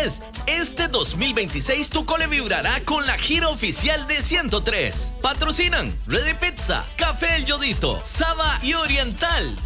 es. Este 2026 tu cole vibrará con la gira oficial de 103. Patrocinan Ready Pizza, Café El Yodito, Saba y Oriental.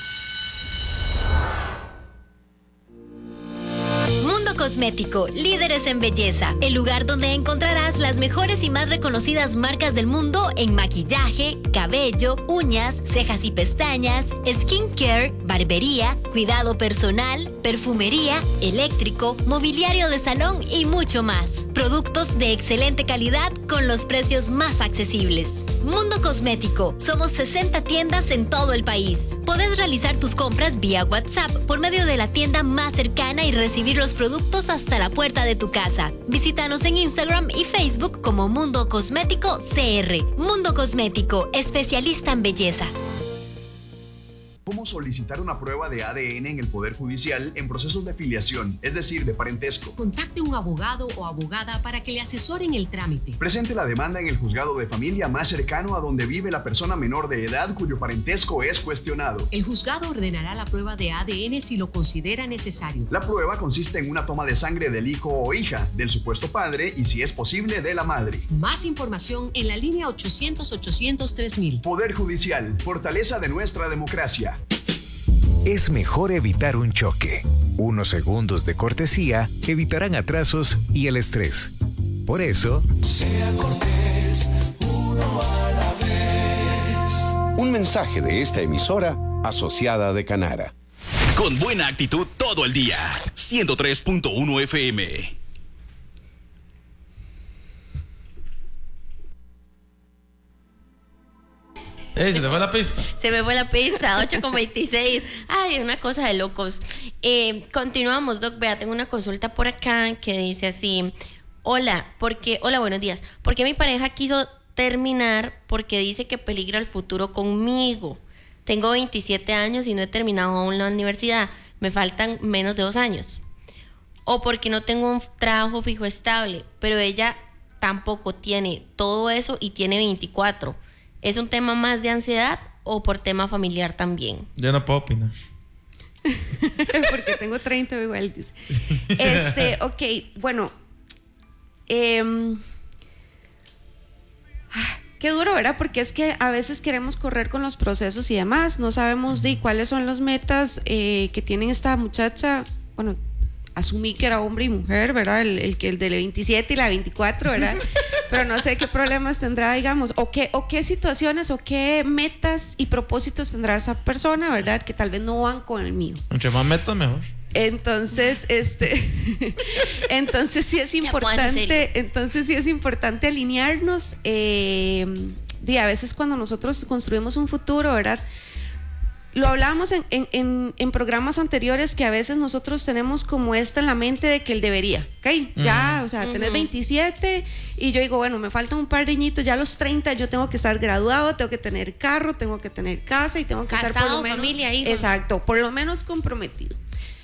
Mundo Cosmético, líderes en belleza. El lugar donde encontrarás las mejores y más reconocidas marcas del mundo en maquillaje, cabello, uñas, cejas y pestañas, skincare, barbería, cuidado personal, perfumería, eléctrico, mobiliario de salón y mucho más. Productos de excelente calidad con los precios más accesibles. Mundo Cosmético. Somos 60 tiendas en todo el país. Podés realizar tus compras vía WhatsApp por medio de la tienda más cercana y recibir los productos hasta la puerta de tu casa. Visítanos en Instagram y Facebook como Mundo Cosmético CR. Mundo Cosmético, especialista en belleza. ¿Cómo solicitar una prueba de ADN en el Poder Judicial en procesos de filiación, es decir, de parentesco? Contacte a un abogado o abogada para que le asesoren el trámite. Presente la demanda en el juzgado de familia más cercano a donde vive la persona menor de edad cuyo parentesco es cuestionado. El juzgado ordenará la prueba de ADN si lo considera necesario. La prueba consiste en una toma de sangre del hijo o hija, del supuesto padre y, si es posible, de la madre. Más información en la línea 800-800-3000. Poder Judicial, fortaleza de nuestra democracia. Es mejor evitar un choque. Unos segundos de cortesía evitarán atrasos y el estrés. Por eso, sea cortés, uno a la vez. Un mensaje de esta emisora asociada de Canara. Con buena actitud todo el día. 103.1 FM. Se te fue la pista. Se me fue la pista, 8:26. Ay, una cosa de locos. Continuamos, Doc. Vea, tengo una consulta por acá que dice así: hola, buenos días. ¿Por qué mi pareja quiso terminar? Porque dice que peligra el futuro conmigo. Tengo 27 años y no he terminado aún la universidad. Me faltan menos de 2 años. O porque no tengo un trabajo fijo estable, pero ella tampoco tiene todo eso y tiene 24. ¿Es un tema más de ansiedad o por tema familiar también? Yo no puedo opinar. Porque tengo 30 igual, dice. Ok, bueno. Qué duro, ¿verdad? Porque es que a veces queremos correr con los procesos y demás. No sabemos de cuáles son las metas que tienen esta muchacha. Bueno, asumí que era hombre y mujer, ¿verdad? El de la 27 y la 24, ¿verdad? Pero no sé qué problemas tendrá, digamos, o qué situaciones o qué metas y propósitos tendrá esa persona, ¿verdad? Que tal vez no van con el mío. Entre más metas, mejor. Entonces, entonces sí es importante alinearnos. Y a veces cuando nosotros construimos un futuro, ¿verdad? Lo hablábamos en programas anteriores, que a veces nosotros tenemos como en la mente de que él debería, ¿ok? Ya, o sea, tenés 27 y yo digo, bueno, me faltan un par de añitos, ya a los 30 yo tengo que estar graduado, tengo que tener carro, tengo que tener casa y tengo que casado, estar por lo menos, familia, hijos. Exacto, por lo menos comprometido.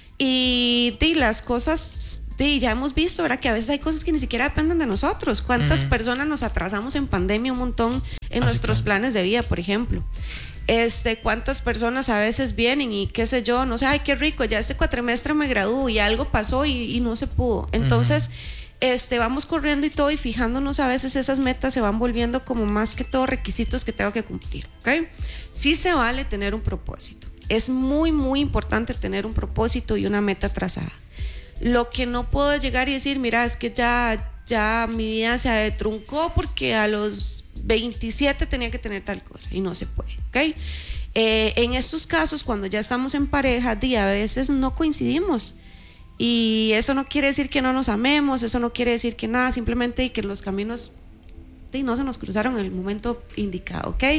Y las cosas, ya hemos visto, ¿verdad? Que a veces hay cosas que ni siquiera dependen de nosotros. ¿Cuántas personas nos atrasamos en pandemia un montón en nuestros planes de vida, por ejemplo? Cuántas personas a veces vienen y qué sé yo, no sé, ay, qué rico, ya este cuatrimestre me graduó y algo pasó y no se pudo. Entonces, vamos corriendo y todo, y fijándonos, a veces esas metas se van volviendo como más que todo requisitos que tengo que cumplir, ¿ok? Sí se vale tener un propósito. Es muy, muy importante tener un propósito y una meta trazada. Lo que no puedo llegar y decir, mira, es que ya mi vida se truncó porque a los 27 tenía que tener tal cosa, y no se puede, ¿ok? En estos casos, cuando ya estamos en pareja, a veces no coincidimos, y eso no quiere decir que no nos amemos, eso no quiere decir que nada, simplemente que los caminos no se nos cruzaron en el momento indicado, ¿ok?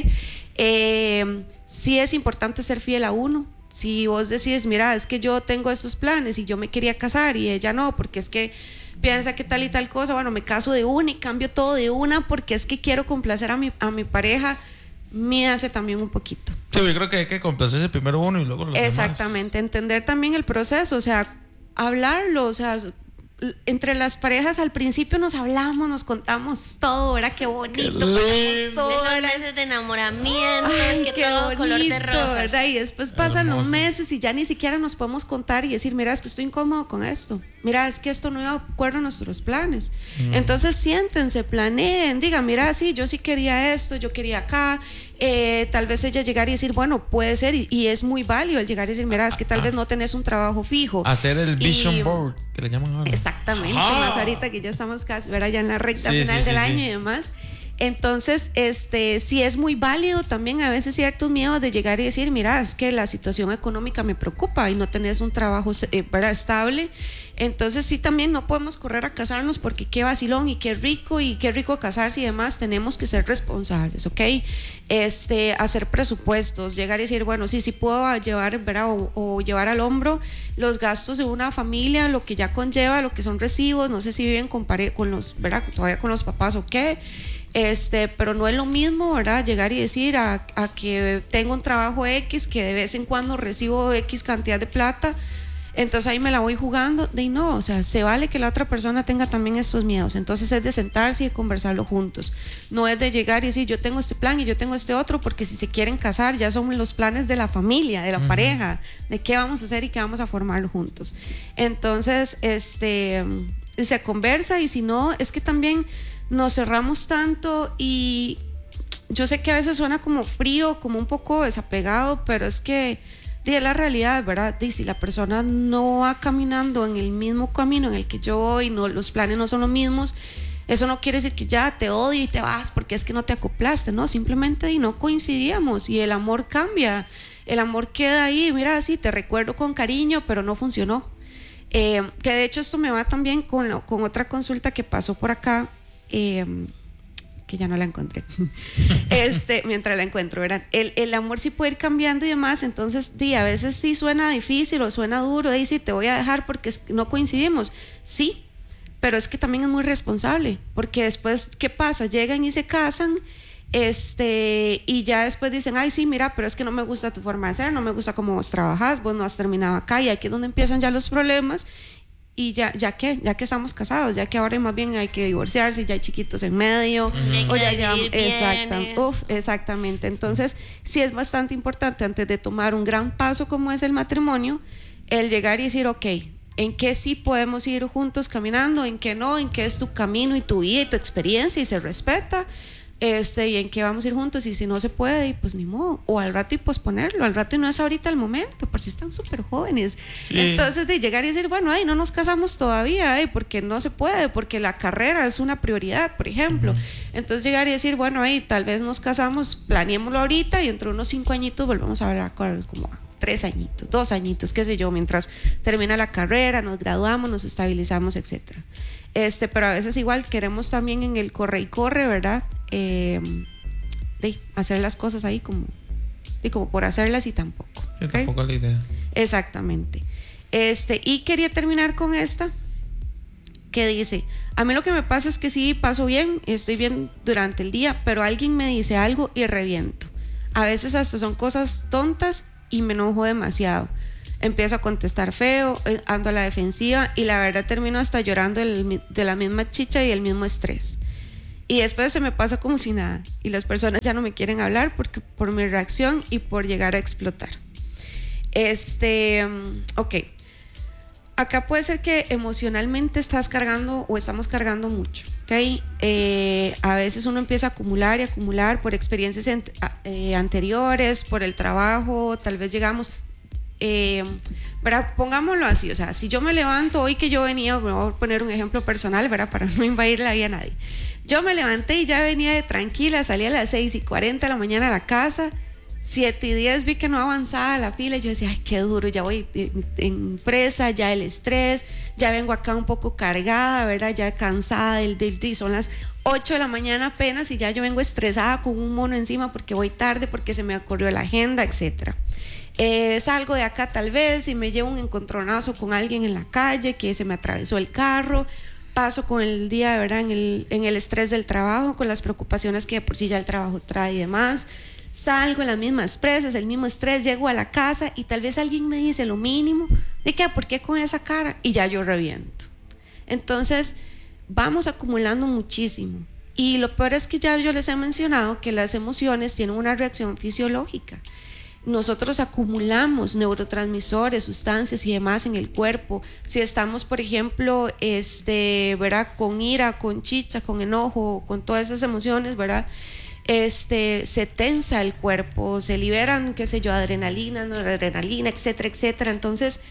Sí es importante ser fiel a uno. Si vos decides, mira, es que yo tengo estos planes y yo me quería casar y ella no, porque es que piensa que tal y tal cosa, bueno, me caso de una y cambio todo de una porque es que quiero complacer a mi pareja, mídase también un poquito. Sí, yo creo que hay que complacerse primero uno y luego los demás. Exactamente, entender también el proceso, o sea, hablarlo, o sea, entre las parejas al principio nos hablamos, nos contamos todo, ¿verdad? Qué bonito. Esos meses de enamoramiento, que qué todo bonito, color de rosas. ¿verdad? Y después pasan los Hermoso. meses y ya ni siquiera nos podemos contar y decir, mira, es que estoy incómodo con esto. Mira, es que esto no iba de acuerdo a nuestros planes. Entonces siéntense, planeen, digan, mira, sí, yo sí quería esto, yo quería acá. Tal vez ella llegar y decir, bueno, puede ser, y es muy válido el llegar y decir, mira, es que tal vez no tenés un trabajo fijo. Hacer el vision board, que le llaman ahora. Exactamente, Ajá. más ahorita que ya estamos casi, ¿verdad? Ya en la recta Sí, final sí, del sí, año sí. y demás. Entonces, sí es muy válido también a veces ciertos miedos de llegar y decir, mira, es que la situación económica me preocupa y no tenés un trabajo ¿verdad? Estable. Entonces sí también no podemos correr a casarnos porque qué vacilón y qué rico casarse y demás. Tenemos que ser responsables, ¿ok? Hacer presupuestos, llegar y decir, bueno, sí puedo llevar, ¿verdad? O llevar al hombro los gastos de una familia, lo que ya conlleva, lo que son recibos, no sé si viven con los, ¿verdad? Todavía con los papás o qué. Pero no es lo mismo, ¿verdad? Llegar y decir a que tengo un trabajo X, que de vez en cuando recibo X cantidad de plata, entonces ahí me la voy jugando. De no, o sea, se vale que la otra persona tenga también estos miedos. Entonces es de sentarse y de conversarlo juntos. No es de llegar y decir, yo tengo este plan y yo tengo este otro, porque si se quieren casar ya son los planes de la familia, de la pareja, de qué vamos a hacer y qué vamos a formar juntos. Entonces, se conversa, y si no, es que también nos cerramos tanto, y yo sé que a veces suena como frío, como un poco desapegado, pero es que es la realidad, ¿verdad? Y si la persona no va caminando en el mismo camino en el que yo voy, los planes no son los mismos, eso no quiere decir que ya te odio y te vas porque es que no te acoplaste, no, simplemente no coincidíamos y el amor cambia, el amor queda ahí, mira, sí, te recuerdo con cariño, pero no funcionó. Que de hecho esto me va también con otra consulta que pasó por acá, que ya no la encontré mientras la encuentro, ¿verdad? El amor sí puede ir cambiando y demás. Entonces a veces sí suena difícil o suena duro, y sí, te voy a dejar porque no coincidimos, sí, pero es que también es muy responsable, porque después, ¿qué pasa? Llegan y se casan, y ya después dicen, ay, sí, mira, pero es que no me gusta tu forma de ser, no me gusta cómo vos trabajás, vos no has terminado acá, y aquí es donde empiezan ya los problemas. Y ya que estamos casados, ya que ahora más bien hay que divorciarse, ya hay chiquitos en medio, o ya exactamente. Entonces sí es bastante importante, antes de tomar un gran paso como es el matrimonio, el llegar y decir, ok, en qué sí podemos ir juntos caminando, en qué no, en qué es tu camino y tu vida y tu experiencia y se respeta, y en qué vamos a ir juntos, y si no se puede, y pues ni modo, o al rato y posponerlo, al rato y no es ahorita el momento, por si están súper jóvenes. Sí. Entonces de llegar y decir, bueno, no nos casamos todavía, porque no se puede, porque la carrera es una prioridad, por ejemplo. Entonces llegar y decir, bueno, tal vez nos casamos, planeémoslo ahorita, y entre unos 5 añitos volvemos a hablar como 3 añitos, 2 añitos, qué sé yo, mientras termina la carrera, nos graduamos, nos estabilizamos, etcétera. Pero a veces igual queremos también en el corre y corre, ¿verdad? De hacer las cosas ahí como por hacerlas, y tampoco. ¿Okay? Tampoco es la idea. Exactamente. Y quería terminar con esta que dice, a mí lo que me pasa es que sí paso bien, estoy bien durante el día, pero alguien me dice algo y reviento. A veces hasta son cosas tontas y me enojo demasiado. Empiezo a contestar feo, ando a la defensiva, y la verdad termino hasta llorando de la misma chicha y el mismo estrés. Y después se me pasa como si nada, y las personas ya no me quieren hablar por mi reacción y por llegar a explotar. Ok. Acá puede ser que emocionalmente estás cargando o estamos cargando mucho, ¿ok? A veces uno empieza a acumular y acumular por experiencias anteriores, por el trabajo, tal vez llegamos... ¿verdad? Pongámoslo así, o sea, si yo me levanto hoy, que yo venía, voy a poner un ejemplo personal, ¿verdad? Para no invadir la vida a nadie. Yo me levanté y ya venía de tranquila, salí a las 6:40 de la mañana a la casa, 7:10 vi que no avanzaba la fila, y yo decía, ay, qué duro, ya voy en presa, ya el estrés, ya vengo acá un poco cargada, ¿verdad? Ya cansada del son las 8 de la mañana apenas, y ya yo vengo estresada con un mono encima porque voy tarde, porque se me ocurrió la agenda, etcétera. Salgo de acá tal vez y me llevo un encontronazo con alguien en la calle, que se me atravesó el carro, paso con el día, ¿verdad? En el estrés del trabajo, con las preocupaciones que de por sí ya el trabajo trae y demás, salgo en las mismas presas, el mismo estrés, llego a la casa y tal vez alguien me dice lo mínimo, de que, ¿por qué con esa cara? Y ya yo reviento. Entonces, vamos acumulando muchísimo. Y lo peor es que ya yo les he mencionado que las emociones tienen una reacción fisiológica. Nosotros acumulamos neurotransmisores, sustancias y demás en el cuerpo. Si estamos, por ejemplo, ¿verdad? Con ira, con chicha, con enojo, con todas esas emociones, ¿verdad? Se tensa el cuerpo, se liberan, qué sé yo, adrenalina, noradrenalina, etcétera, etcétera. Entonces,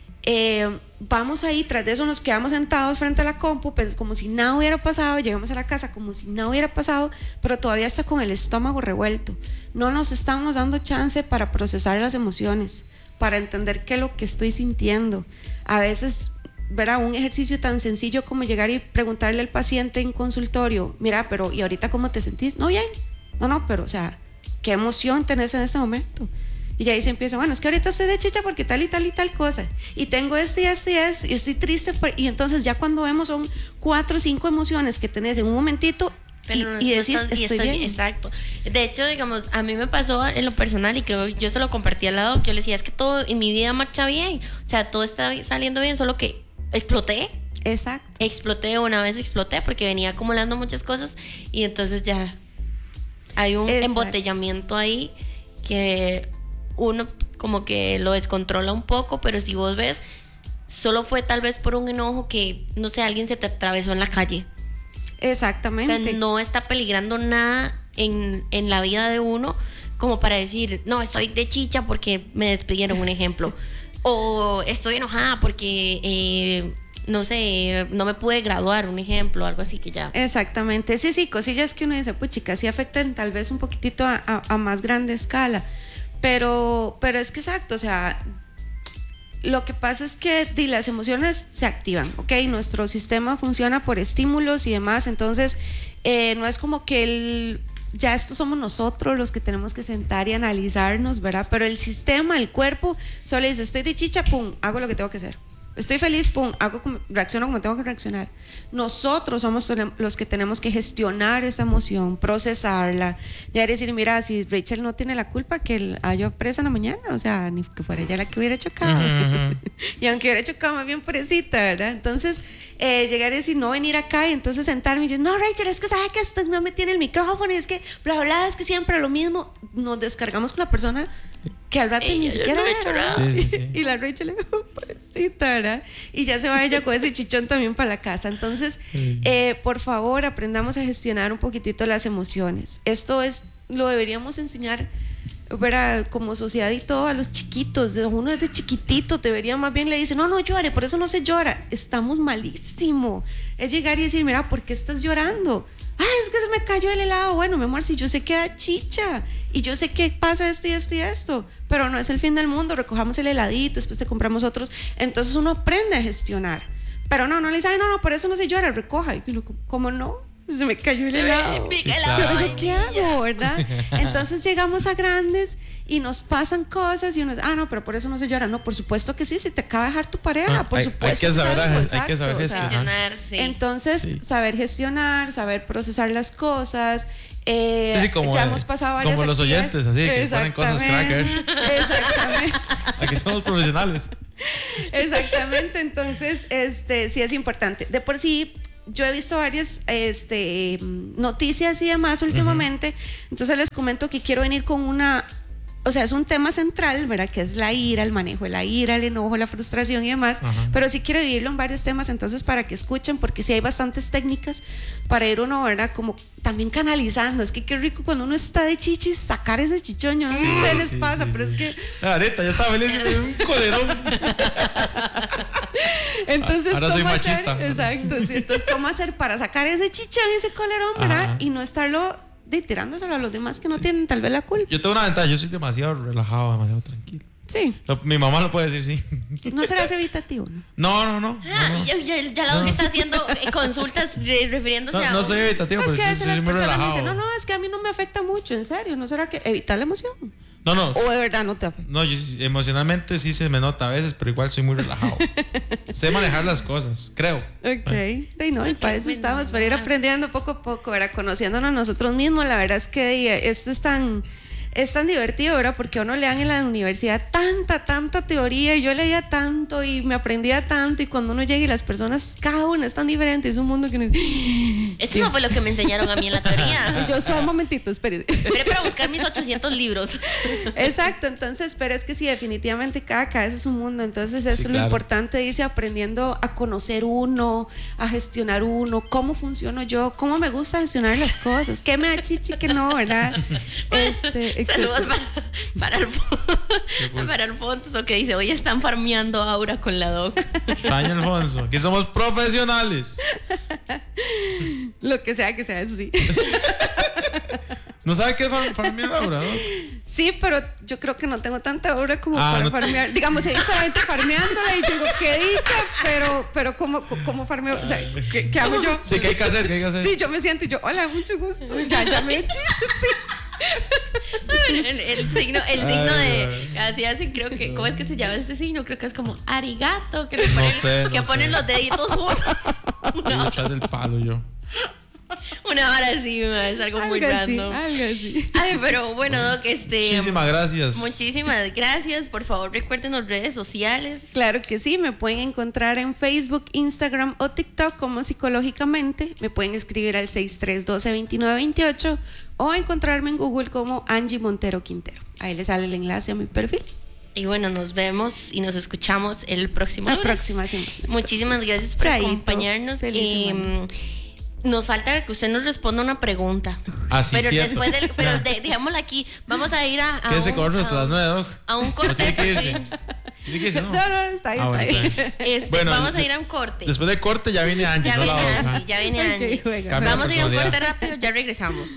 vamos ahí, tras de eso nos quedamos sentados frente a la compu, pues como si nada hubiera pasado, llegamos a la casa como si nada hubiera pasado, pero todavía está con el estómago revuelto. No nos estamos dando chance para procesar las emociones, para entender qué es lo que estoy sintiendo. A veces, ¿verdad? Un ejercicio tan sencillo como llegar y preguntarle al paciente en consultorio, mira, pero ¿y ahorita cómo te sentís? No, bien. No, pero o sea, ¿qué emoción tenés en este momento? Y ahí se empieza, bueno, es que ahorita estoy de chicha porque tal y tal y tal cosa. Y tengo y estoy triste. Y entonces ya cuando vemos son 4 o 5 emociones que tenés en un momentito y decís, estoy bien. Exacto. De hecho, digamos, a mí me pasó en lo personal y creo que yo se lo compartí al lado. Yo le decía, es que todo en mi vida marcha bien. O sea, todo está saliendo bien, solo que exploté. Exacto. Una vez exploté porque venía acumulando muchas cosas y entonces ya hay un embotellamiento ahí que uno como que lo descontrola un poco, pero si vos ves, solo fue tal vez por un enojo que, no sé, alguien se te atravesó en la calle. Exactamente. O sea, no está peligrando nada en la vida de uno como para decir, no, estoy de chicha porque me despidieron, un ejemplo. O estoy enojada porque, no sé, no me pude graduar, un ejemplo, algo así que ya. Exactamente. Sí, cosillas que uno dice, pues chicas, sí afectan tal vez un poquitito a más grande escala. Pero es que exacto, o sea, lo que pasa es que las emociones se activan, ¿ok? Nuestro sistema funciona por estímulos y demás, entonces no es como que ya estos somos nosotros los que tenemos que sentar y analizarnos, ¿verdad? Pero el sistema, el cuerpo, solo dice, estoy de chicha, pum, hago lo que tengo que hacer. Estoy feliz, pum, reacciono como tengo que reaccionar. Nosotros somos los que tenemos que gestionar esa emoción, procesarla. Ya decir, mira, si Rachel no tiene la culpa que haya presa en la mañana, o sea, ni que fuera ella la que hubiera chocado. Y aunque hubiera chocado más bien pobrecita, ¿verdad? Entonces, llegar y decir, no venir acá y entonces sentarme y yo, no, Rachel, es que sabe que esto no me tiene el micrófono y es que bla, bla, es que siempre lo mismo. Nos descargamos con la persona que al rato ni siquiera sí. Y la Rachel, pobrecita, ¿verdad? Y ya se va ella con ese chichón también para la casa. Entonces, por favor, aprendamos a gestionar un poquitito las emociones. Esto lo deberíamos enseñar, ¿verdad? Como sociedad y todo a los chiquitos. Uno desde chiquitito debería, más bien le dice, no llore, por eso no se llora. Estamos malísimo. Es llegar y decir, mira, ¿por qué estás llorando? Es que se me cayó el helado. Bueno, mi amor, si yo sé que da chicha y yo sé que pasa esto y esto y esto, pero no es el fin del mundo, recojamos el heladito, después te compramos otros. Entonces uno aprende a gestionar, pero no le dice, no, por eso no se llora, recoja. Y uno, ¿cómo no? Se me cayó el helado. ¿Qué hago, verdad? Entonces llegamos a grandes y nos pasan cosas y uno dice, no, pero por eso no se llora. No, por supuesto que sí, si te acaba de dejar tu pareja, por supuesto. Hay que saber gestionar. Entonces, saber gestionar, saber procesar las cosas. Como ya hemos pasado varias como los oyentes, así que ponen cosas crackers. Exactamente. Aquí somos profesionales. Exactamente, entonces sí es importante. De por sí yo he visto varias noticias y demás últimamente, entonces les comento que quiero venir con o sea, es un tema central, ¿verdad? Que es la ira, el manejo de la ira, el enojo, la frustración y demás, pero sí quiero dividirlo en varios temas, entonces para que escuchen, porque sí hay bastantes técnicas para ir uno, ¿verdad? Como también canalizando. Es que qué rico cuando uno está de chichis sacar ese chichoño. No sé si a ustedes les pasa, pero es que neta, ya estaba feliz de un colerón. Entonces, ahora soy machista. Exacto, sí. Entonces, ¿cómo hacer para sacar ese chichón, ese colerón, ¿verdad? Y no estarlo tirándoselo a los demás que no tienen tal vez la culpa. Yo tengo una ventaja, yo soy demasiado relajado, demasiado tranquilo. Sí. Mi mamá lo puede decir, sí. ¿No serás evitativo? No. Ya la que está haciendo consultas refiriéndose a... No soy evitativo, pero sí, soy muy relajado. Dicen, no, es que a mí no me afecta mucho, en serio. ¿No será que evitar la emoción? No. ¿O de verdad no te afecta? No, yo emocionalmente sí se me nota a veces, pero igual soy muy relajado. Sé manejar las cosas, creo. Ok. Y para eso estamos, para ir aprendiendo poco a poco, ¿verdad? Conociéndonos nosotros mismos. La verdad es que esto es tan es tan divertido, ¿verdad? Porque a uno le dan en la universidad tanta teoría, y yo leía tanto y me aprendía tanto, y cuando uno llega y las personas, cada una es tan diferente, es un mundo que no... Esto no fue lo que me enseñaron a mí en la teoría. Yo solo un momentito, espere para buscar mis 800 libros. Exacto, entonces, pero es que sí, definitivamente cada cabeza es un mundo, entonces eso es lo importante de irse aprendiendo a conocer uno, a gestionar uno, cómo funciono yo, cómo me gusta gestionar las cosas, qué me da chichi, que no, ¿verdad? Saludos para Alfonso, que dice, hoy están farmeando Aura con la doc. Extraña Alfonso, aquí somos profesionales. Lo que sea, eso sí. ¿No sabe qué es farmear Aura, no? Sí, pero yo creo que no tengo tanta aura como para farmear. Digamos, ella está gente farmeándola y yo digo, qué dicha, pero ¿cómo farmeo? O sea, ¿qué hago yo? Sí, ¿qué hay que hacer? Sí, yo me siento y yo, hola, mucho gusto. Ya me eché. Sí. El signo de así hacen, creo que, ¿cómo es que se llama este signo? Creo que es como arigato, que le ponen, ponen los deditos juntos. Estoy detrás del palo yo. Una hora así, es algo muy random. Algo así. Ay, pero bueno, Doc, muchísimas gracias. Muchísimas gracias. Por favor, recuerden las redes sociales. Claro que sí, me pueden encontrar en Facebook, Instagram o TikTok como Psicológicamente. Me pueden escribir al 6312-2928 o encontrarme en Google como Angie Montero Quintero. Ahí les sale el enlace a mi perfil. Y bueno, nos vemos y nos escuchamos el próximo lunes. La próxima semana. Muchísimas gracias por acompañarnos. Nos falta que usted nos responda una pregunta. Sí, pero cierto. después dejémosla aquí. Vamos a ir a ¿Qué se corre hasta las 9, Doc? A un corte. ¿Tiene que irse? ¿Tiene que irse? No, está ahí. Bueno, vamos a ir a un corte. Después del corte ya viene Angie. Ya viene Angie. Vamos a ir a un corte rápido, ya regresamos.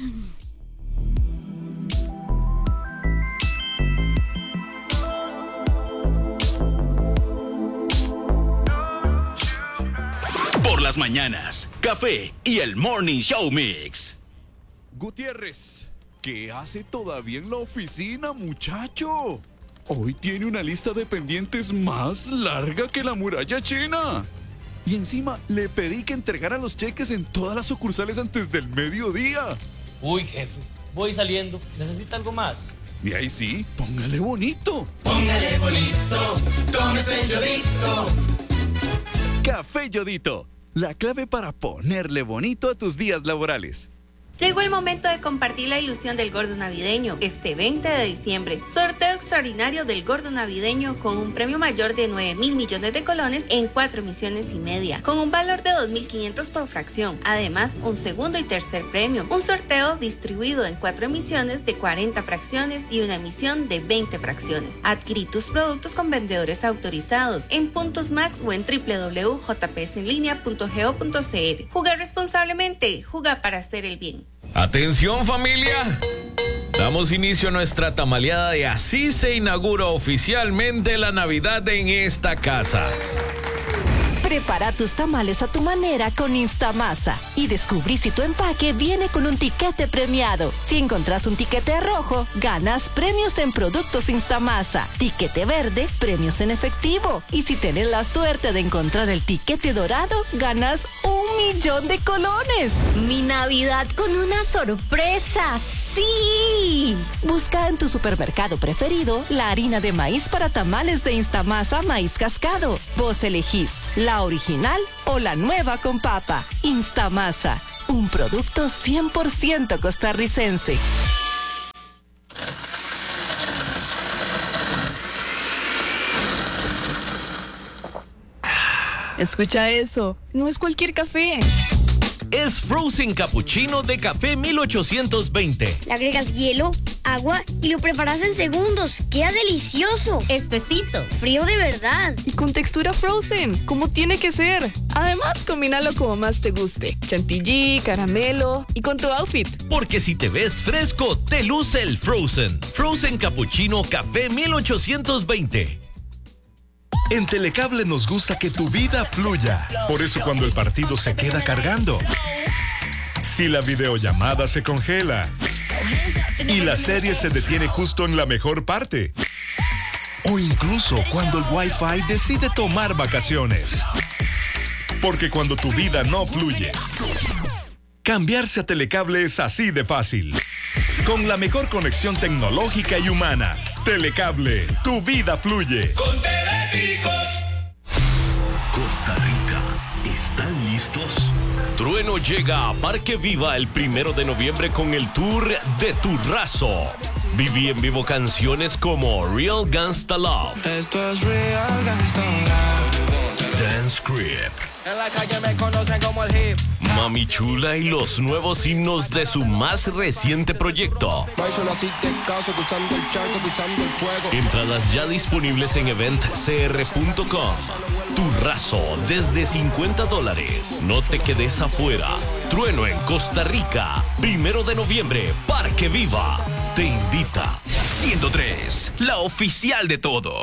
Por las mañanas, café y el Morning Show Mix. Gutiérrez, ¿qué hace todavía en la oficina, muchacho? Hoy tiene una lista de pendientes más larga que la muralla china. Y encima le pedí que entregara los cheques en todas las sucursales antes del mediodía. Uy, jefe, voy saliendo. ¿Necesita algo más? Y ahí sí, póngale bonito. Póngale bonito, tómese Yodito. Café Yodito, la clave para ponerle bonito a tus días laborales. Llegó el momento de compartir la ilusión del gordo navideño este 20 de diciembre. Sorteo extraordinario del gordo navideño con un premio mayor de 9,000 millones de colones en 4 emisiones y media, con un valor de 2,500 por fracción. Además, un segundo y tercer premio. Un sorteo distribuido en 4 emisiones de 40 fracciones y una emisión de 20 fracciones. Adquirí tus productos con vendedores autorizados en Puntos Max o en www.jpsenlinea.go.cr. Jugar responsablemente, juega para hacer el bien. Atención, familia, damos inicio a nuestra tamaleada de así se inaugura oficialmente la Navidad en esta casa. Prepara tus tamales a tu manera con Instamasa y descubrí si tu empaque viene con un tiquete premiado. Si encontrás un tiquete rojo, ganas premios en productos Instamasa. Tiquete verde, premios en efectivo. Y si tenés la suerte de encontrar el tiquete dorado, ganas 1,000,000 de colones. Mi Navidad con una sorpresa, ¡sí! Busca en tu supermercado preferido la harina de maíz para tamales de Instamasa Maíz Cascado. Vos elegís la original o la nueva con papa. Instamasa, un producto 100% costarricense. Escucha eso, no es cualquier café. Es Frozen Cappuccino de Café 1820. Le agregas hielo, agua y lo preparas en segundos. ¡Queda delicioso! Espesito. Frío de verdad. Y con textura frozen, como tiene que ser. Además, combínalo como más te guste. Chantilly, caramelo y con tu outfit. Porque si te ves fresco, te luce el Frozen. Frozen Cappuccino Café 1820. En Telecable nos gusta que tu vida fluya. Por eso cuando el partido se queda cargando, si la videollamada se congela y la serie se detiene justo en la mejor parte, o incluso cuando el Wi-Fi decide tomar vacaciones. Porque cuando tu vida no fluye, Cambiarse a Telecable es así de fácil. Con la mejor conexión tecnológica y humana. Telecable, tu vida fluye. Con Teleticos. Costa Rica, ¿están listos? Trueno llega a Parque Viva el 1 de noviembre con el tour de Turrazo. Viví en vivo canciones como Real Gangsta Love. Esto es Real Gangsta Love. Dance Grip. En la calle me conocen como el hip. Mami Chula y los nuevos himnos de su más reciente proyecto. Entradas ya disponibles en eventcr.com. Turrazo desde $50. No te quedes afuera. Trueno en Costa Rica. 1 de noviembre, Parque Viva. Te invita. 103, la oficial de todo.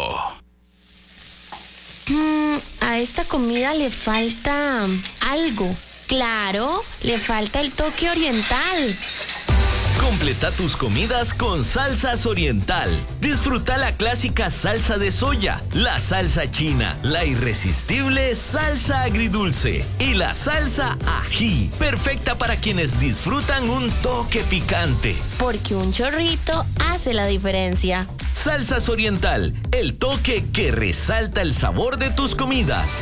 A esta comida le falta algo. Claro, le falta el toque oriental. Completa tus comidas con Salsas Oriental. Disfruta la clásica salsa de soya, la salsa china, la irresistible salsa agridulce y la salsa ají, perfecta para quienes disfrutan un toque picante. Porque un chorrito hace la diferencia. Salsas Oriental, el toque que resalta el sabor de tus comidas.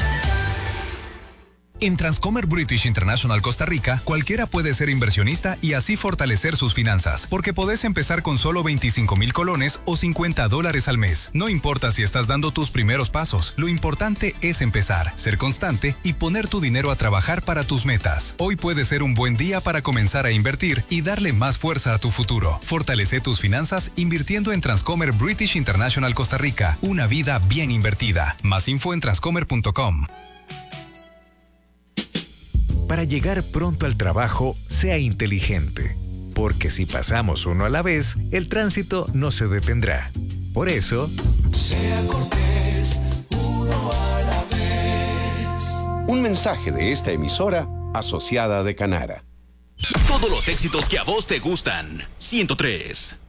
En Transcomer British International Costa Rica, cualquiera puede ser inversionista y así fortalecer sus finanzas, porque podés empezar con solo 25,000 colones o $50 al mes. No importa si estás dando tus primeros pasos, lo importante es empezar, ser constante y poner tu dinero a trabajar para tus metas. Hoy puede ser un buen día para comenzar a invertir y darle más fuerza a tu futuro. Fortalece tus finanzas invirtiendo en Transcomer British International Costa Rica, una vida bien invertida. Más info en transcomer.com. Para llegar pronto al trabajo, sea inteligente, porque si pasamos uno a la vez, el tránsito no se detendrá. Por eso, sea cortés, uno a la vez. Un mensaje de esta emisora asociada de Canara. Todos los éxitos que a vos te gustan. 103.